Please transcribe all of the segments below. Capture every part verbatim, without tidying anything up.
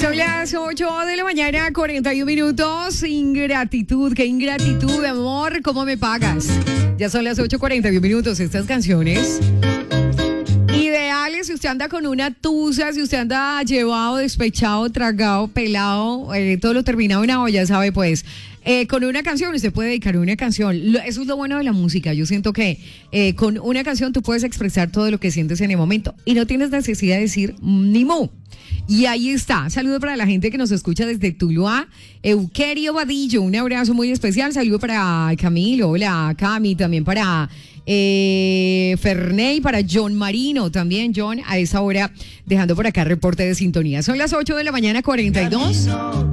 Son las ocho de la mañana, cuarenta y un minutos. Ingratitud, qué ingratitud, amor, ¿cómo me pagas? Ya son las ocho cuarenta y un minutos. Estas canciones ideales si usted anda con una tusa, si usted anda llevado, despechado, tragado, pelado, eh, todo lo terminado en una olla, sabe pues. Eh, con una canción, usted puede dedicar una canción. Lo, eso es lo bueno de la música. Yo siento que eh, con una canción tú puedes expresar todo lo que sientes en el momento y no tienes necesidad de decir ni mu. Y ahí está. Saludo para la gente que nos escucha desde Tuluá. Euquerio Vadillo, un abrazo muy especial. Saludo para Camilo, hola Cami, también para eh, Ferney, para John Marino, también John, a esa hora dejando por acá reporte de sintonía. Son las ocho de la mañana, cuarenta y dos.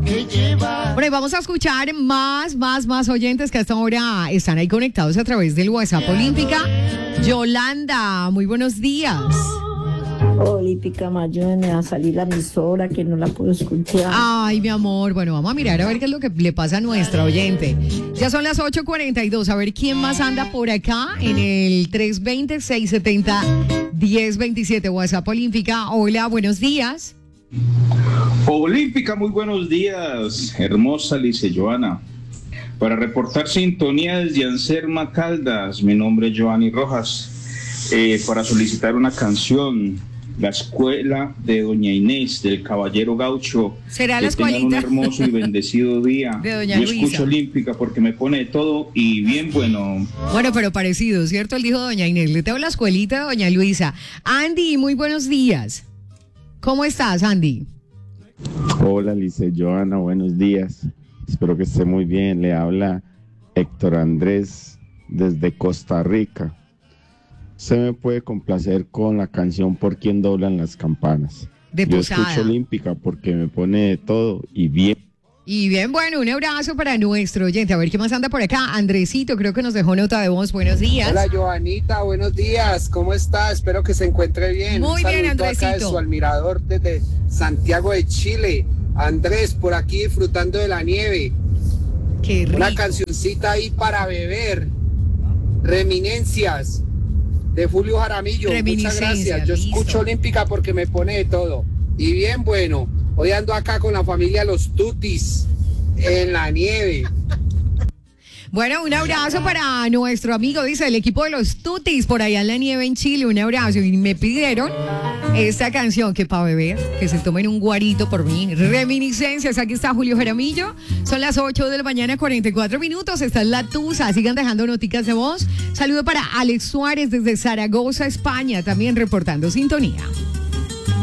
Bueno, y vamos a escuchar más, más, más oyentes que a esta hora están ahí conectados a través del WhatsApp Olímpica. Yolanda, muy buenos días. Olímpica, me ayúdenme a salir la emisora que no la puedo escuchar. Ay, mi amor, bueno, vamos a mirar a ver qué es lo que le pasa a nuestra oyente. Ya son las ocho cuarenta y dos, a ver quién más anda por acá en el tres dos cero, seis siete cero, uno cero dos siete WhatsApp Olímpica. Hola, buenos días. Olímpica, muy buenos días, hermosa Lice Joana. Para reportar sintonía desde Anserma Caldas, mi nombre es Giovanni Rojas, eh, para solicitar una canción. La escuela de Doña Inés, del Caballero Gaucho. ¿Será la escuelita? Que tengan un hermoso y bendecido día. De Doña Yo Luisa. escucho Olímpica porque me pone de todo y bien bueno. Bueno, pero parecido, ¿cierto? Él dijo Doña Inés. Le tengo la escuelita de Doña Luisa. Andy, muy buenos días. ¿Cómo estás, Andy? Hola, Lice Joana, buenos días. Espero que esté muy bien. Le habla Héctor Andrés desde Costa Rica. Se me puede complacer con la canción Por quién doblan las campanas. De Yo Posada. escucho Olímpica porque me pone de todo y bien. Y bien, bueno, un abrazo para nuestro oyente. A ver qué más anda por acá. Andresito, creo que nos dejó nota de voz. Buenos días. Hola, Joanita, buenos días. ¿Cómo está? Espero que se encuentre bien. Muy Un bien, saludito Andresito. acá de su admirador desde Santiago de Chile. Andrés, por aquí disfrutando de la nieve. Qué rico. Una cancioncita ahí para beber. Reminencias de Julio Jaramillo. Muchas Reminiscencias, gracias. Yo listo. escucho Olímpica porque me pone de todo. Y bien, bueno, hoy ando acá con la familia Los Tutis en la nieve. Bueno, un abrazo para nuestro amigo, dice, el equipo de los Tutis por allá en la nieve en Chile. Un abrazo. Y me pidieron esta canción que para beber, que se tomen un guarito por mí. Reminiscencias. Aquí está Julio Jaramillo. Son las ocho de la mañana, cuarenta y cuatro minutos. Esta es la Tusa. Sigan dejando noticas de voz. Saludo para Alex Suárez desde Zaragoza, España, también reportando sintonía.